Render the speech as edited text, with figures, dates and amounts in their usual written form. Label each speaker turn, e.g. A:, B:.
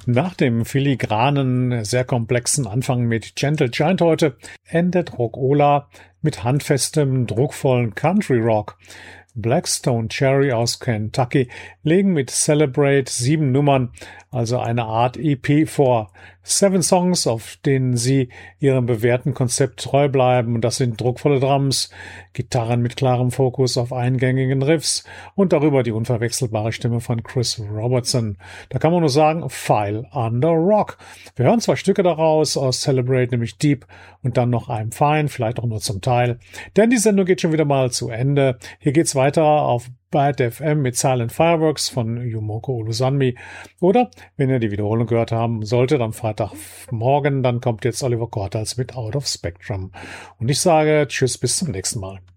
A: Nach dem filigranen, sehr komplexen Anfang mit Gentle Giant heute endet Rock-Ola mit handfestem, druckvollen Country Rock. Blackstone Cherry aus Kentucky legen mit Celebrate 7 Nummern, also eine Art EP vor. 7 Songs, auf denen sie ihrem bewährten Konzept treu bleiben. Und das sind druckvolle Drums, Gitarren mit klarem Fokus auf eingängigen Riffs und darüber die unverwechselbare Stimme von Chris Robertson. Da kann man nur sagen, File Under Rock. Wir hören 2 Stücke daraus aus Celebrate, nämlich Deep und dann noch I'm Fine, vielleicht auch nur zum Teil. Denn die Sendung geht schon wieder mal zu Ende. Hier geht's weiter auf Bad FM mit Silent Fireworks von Yumoko Olusanmi. Oder, wenn ihr die Wiederholung gehört haben solltet, am Freitagmorgen, dann kommt jetzt Oliver Cortals mit Out of Spectrum. Und ich sage Tschüss, bis zum nächsten Mal.